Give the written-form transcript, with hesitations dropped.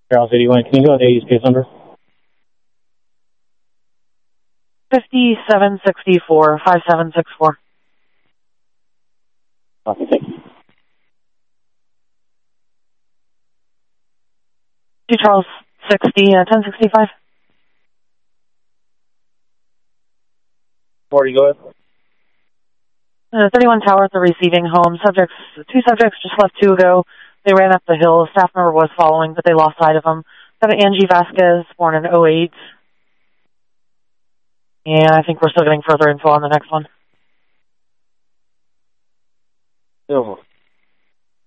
Charles 81, can you go with A's case number? 5764, 5764. Okay, thank you. Charles 1065. 40, go ahead. 31 Tower at the receiving home. Two subjects just left 2 ago. They ran up the hill. A staff member was following, but they lost sight of them. Got an Angie Vasquez, born in '08. And I think we're still getting further info on the next one. Silver.